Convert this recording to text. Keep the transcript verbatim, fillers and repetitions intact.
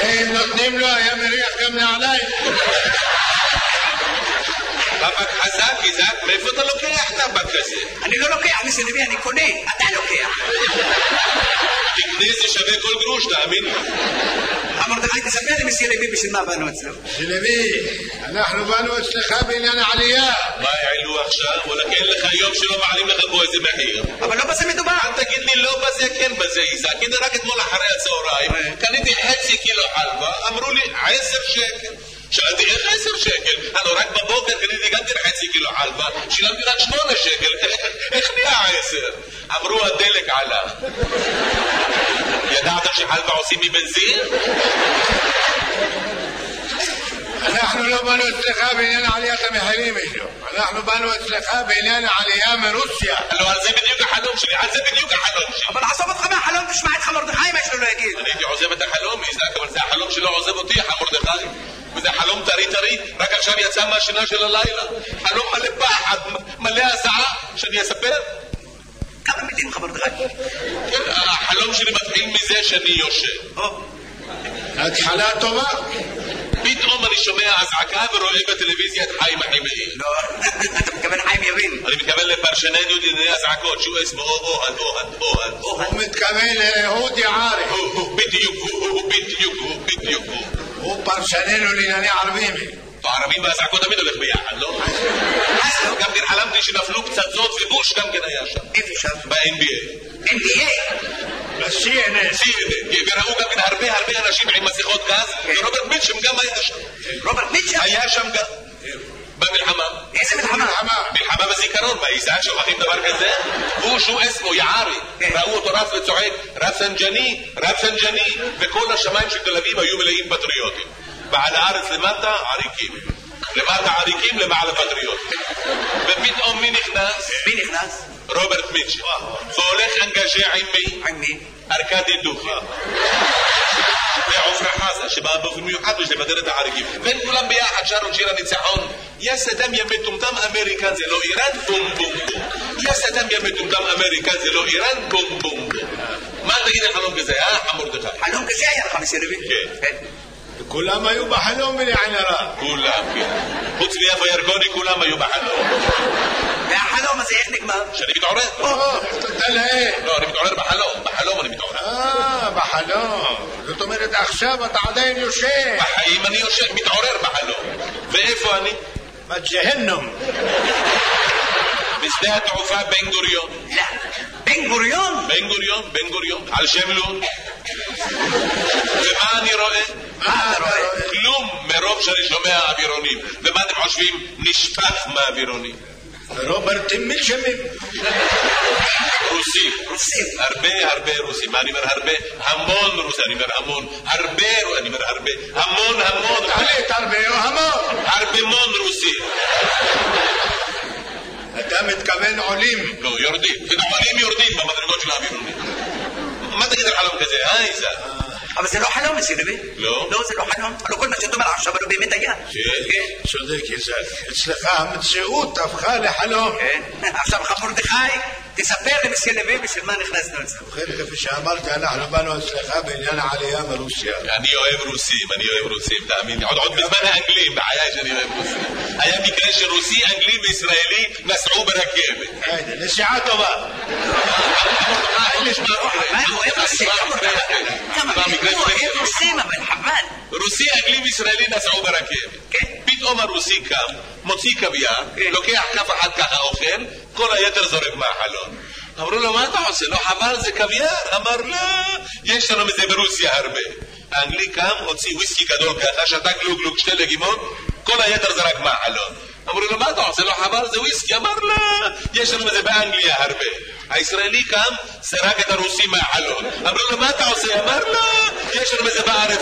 אם נותנים לו היה מריח גם נעליים. טבק חזק, איזק, מאיפה אתה לוקח טבק כזה? אני לא לוקח, מסי לוי, אני קונה, אתה לוקח. תקנה זה שווה כל גרוש, תאמין לי. מרדכי, תספר לי מסי לוי בשביל מה באנו אצלו. מסי לוי, אנחנו באנו אצלך בעניין העלייה. מה העלו עכשיו? וואלה, אין לך יום שלא מעלים לך פה איזה מחיר. אבל לא בזה מדובר. אל תגיד לי לא בזה, כן בזה, איזק. הנה רק אתמול אחרי הצהריים, קניתי חצי קילו חלבה, אמרו לי עשר שקל. שאלתי איך עשר שקל? הלוא רק בבוקר קניתי גם כן חצי קילו חלבה, שילמתי רק שמונה שקל, איך נהיה עשר? אמרו הדלק עלה. ידעת שחלבה עושים מבנזין? אנחנו לא באנו אצלך בעניין עליית המחירים איתו, אנחנו באנו אצלך בעניין העלייה מרוסיה. לא, על זה בדיוק החלום שלי, על זה בדיוק החלום שלי. אבל עזוב אותך מהחלום, תשמע את מרדכי מה יש לו להגיד. אני הייתי עוזב את החלום, איזק, אבל זה החלום שלא עוזב אותי, מרדכי. וזה חלום טרי טרי, רק עכשיו יצא מהשינה של הלילה. חלום מלא פחד, מלא הזעה, שאני אספר? כמה מילים מרדכי? כן, החלום שלי מתחיל מזה שאני יושב. התחלה טובה. פתאום אני שומע הזעקה ורואה בטלוויזיה את חיים החימאי. לא, אתה מתכוון חיים יבין. אני מתכוון לפרשננו דיני הזעקות, שהוא אסמו אוהד, אוהד, אוהד. הוא מתכוון לאהוד יערי. בדיוק, הוא בדיוק, הוא בדיוק. הוא פרשננו לענייני ערבים. הערבים והזעקות תמיד הולך ביחד, לא? גם כן חלמתי שנפלו פצצות ובוש גם כן היה שם. איפה שם? ב-אן בי איי. אן בי איי? ב-סי אן אן. סי אן אן. וראו גם כן הרבה הרבה אנשים עם מסכות גז, ורוברט מיטשם גם היה שם. רוברט מיטשם? היה שם גם. במלחמה. איזה מלחמה? מלחמה בזיכרון, מה, איזק שוכחים דבר כזה? הוא שהוא אסמו, יערי. ראו אותו רץ וצועק, רפסנג'ני, רפסנג'ני, וכל השמיים של תל אביב היו מלאים פטריוטים. ועל הארץ למטה עריקים. למטה עריקים, למעלה פטריוטים. ופתאום מי נכנס? מי נכנס? רוברט מיטשם. והולך אנגז'ה עם מי? עם מי? ארקדי דוכי. ועופרה חזה, שבאה באופן מיוחד לבדר את העריקים. והם כולם ביחד שרו שיר הניצחון. יא סדם יא מטומטם אמריקה זה לא איראן, בום בום בום. יא סדם יא מטומטם אמריקה זה לא איראן, בום בום בום. מה תגיד על חלום כזה, אה, מרדכי? חלום כזה היה לך מסי לוי? כן. כולם היו בחלום בלעין הרע. כולם, כן. חוץ מיפה ירקוני כולם היו בחלום. והחלום הזה איך נגמר? שאני מתעורר. או, תודה להם. לא, אני מתעורר בחלום. בחלום אני מתעורר. אה, בחלום. זאת אומרת, עכשיו אתה עדיין יושב. בחיים אני יושב, מתעורר בחלום. ואיפה אני? בג'הנום. בשדה התעופה בן גוריון. לא. בן גוריון? בן גוריון, בן גוריון. על שם לון. ומה אני רואה? מה אתה רואה? כלום מרוב שאני שומע אווירונים. ומה אתם חושבים? נשפך מהאווירונים. רוברטים מלשמים. רוסים. רוסים. הרבה הרבה רוסים. אני אומר הרבה, המון רוסים. אני אומר המון. הרבה, אני אומר הרבה. המון המון. תחליט הרבה או המון. הרבה מון רוסים. אתה מתכוון עולים. לא, יורדים. עולים יורדים במדרגות של האווירונים. מה תגיד על חלום כזה, אה, איזה? אבל זה לא חלום מסי לוי. לא? לא, זה לא חלום. אבל כל מה שאתה אומר עכשיו לא באמת היה. כן. צודק, איזק. אצלך המציאות הפכה לחלום. כן. עכשיו מרדכי, תספר לי מסי לוי בשביל מה נכנסנו אצלנו. ובכן, כפי שאמרתי, אנחנו באנו אצלך בעניין העלייה מרוסיה. אני אוהב רוסים, אני אוהב רוסים, תאמין לי. עוד בזמן האנגלים, בחיי שאני אוהב רוסים. היה מקרה שרוסי, אנגלי וישראלי נסעו ברכבת. נסיעה טובה. מה הוא אוהב רוסים? כמה הוא אוהב רוסים, אבל חבל. רוסי, אנגלי וישראלי נסעו ברכבת. פתאום הרוסי קם, מוציא קוויאר, לוקח כף אחת ככה אוכל, כל היתר זורק מהחלון. אמרו לו, מה אתה עושה? לא חבל, זה קוויאר. אמר, לא, יש לנו מזה ברוסיה הרבה. האנגלי קם, הוציא וויסקי גדול ככה, שתה גלוג גלוג שתי לגימות, כל היתר זרק מהחלון. אמרו לו, מה אתה עושה? לא חבל, זה וויסקי. אמר, לא, יש לנו מזה באנגליה הרבה. הישראלי קם, זרק את הרוסי מהחלון. אמרו לו, מה אתה עושה? אמר, לא, יש לנו מזה בארץ